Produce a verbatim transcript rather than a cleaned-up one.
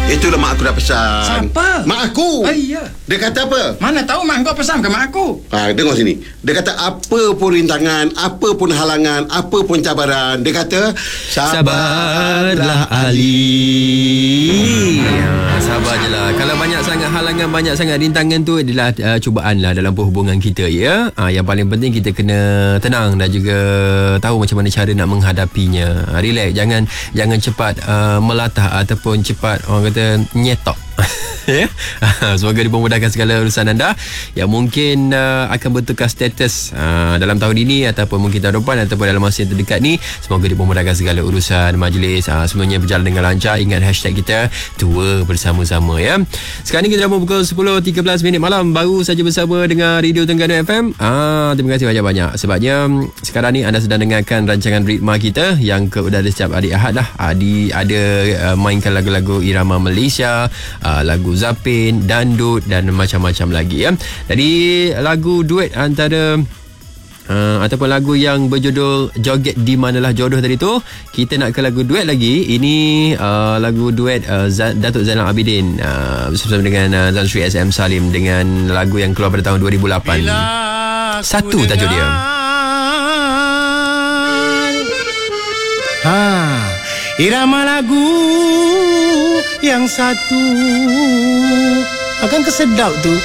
Itulah mak aku dah pesan. Siapa? Mak aku. Ah, iya. Dia kata apa? Mana tahu mak kau pesan ke mak aku? Ha, tengok sini. Dia kata apa pun rintangan, apa pun halangan, apa pun cabaran, dia kata Sabarlah Ali. Ya, sabar je lah. Kalau banyak sangat halangan, banyak sangat rintangan tu adalah uh, cubaan lah dalam perhubungan kita, ya. Uh, yang paling penting kita kena tenang dan juga tahu macam mana cara nak menghadapinya. Uh, relax, jangan jangan cepat uh, melatah ataupun cepat orang kata nyetok. Ya. Semoga dipermudahkan segala urusan anda yang mungkin uh, akan bertukar status uh, dalam tahun ini ataupun mungkin tahun depan ataupun dalam masa yang terdekat ni. Semoga dipermudahkan segala urusan majlis, uh, semuanya berjalan dengan lancar. Ingat hashtag kita tua bersama-sama, ya. Sekarang ni kita dah pukul sepuluh tiga belas minit malam, baru saja bersama dengan Radio Terengganu F M. Ah, terima kasih banyak-banyak sebabnya sekarang ni anda sedang dengarkan rancangan Ritma kita yang ke udara setiap hari Ahad lah. Adi ada uh, mainkan lagu-lagu irama Malaysia, uh, lagu Zapin, dandut dan macam-macam lagi, ya. Jadi lagu duet antara Uh, ataupun lagu yang berjudul Joget di Manalah Jodoh tadi tu, kita nak ke lagu duet lagi. Ini uh, lagu duet uh, Z- Datuk Zainal Abidin uh, bersama dengan uh, Tan Sri S M Salim dengan lagu yang keluar pada tahun dua ribu lapan. Satu tajuk dia. Ha, irama lagu yang satu akan kesedap tu